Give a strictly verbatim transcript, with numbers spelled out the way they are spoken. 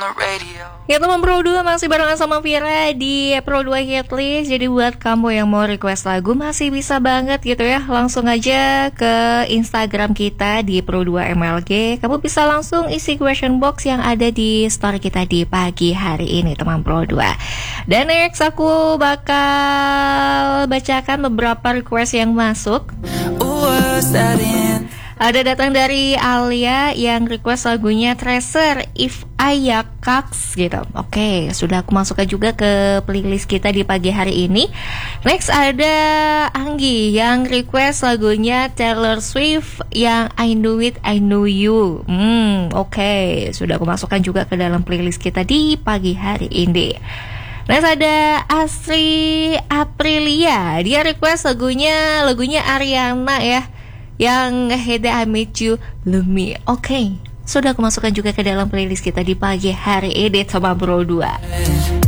Ya teman Pro dua masih barengan sama Vira di Pro dua Hitlist. Jadi buat kamu yang mau request lagu masih bisa banget gitu ya. Langsung aja ke Instagram kita di Pro dua M L G. Kamu bisa langsung isi question box yang ada di story kita di pagi hari ini teman Pro dua. Dan next aku bakal bacakan beberapa request yang masuk. Ada datang dari Alia yang request lagunya Treasure If Ayakax gitu. Oke, sudah aku masukkan juga ke playlist kita di pagi hari ini. Next ada Anggi yang request lagunya Taylor Swift yang I Know It, I Know You. Hmm, oke, sudah aku masukkan juga ke dalam playlist kita di pagi hari ini. Next ada Astri Aprilia. Dia request lagunya lagunya Ariana ya, yang Hede I Met You Love Me. Oke, okay. Sudah aku masukkan juga ke dalam playlist kita di pagi hari ini sama Bro dua.